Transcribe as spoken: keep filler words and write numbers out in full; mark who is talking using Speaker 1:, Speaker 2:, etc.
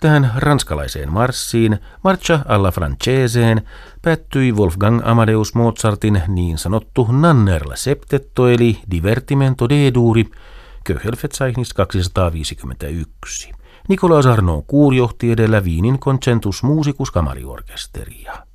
Speaker 1: Tähän ranskalaiseen marssiin, Marcia alla Franceseen, päättyi Wolfgang Amadeus Mozartin niin sanottu Nannerl septetto eli Divertimento D-duuri, Köchelverzeichnis kaksisataaviisikymmentäyksi. Nicolas Arnaud Cour johti edellä Wienin Concentus Musicus kamariorkesteria.